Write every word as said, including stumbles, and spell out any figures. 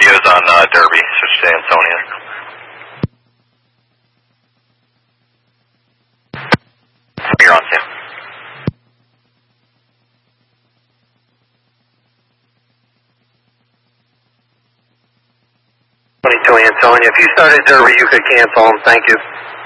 radios on uh, Derby, switch to Ansonia. You're on, Sam. twenty-two Ansonia, if you started Derby, you could cancel them. Thank you.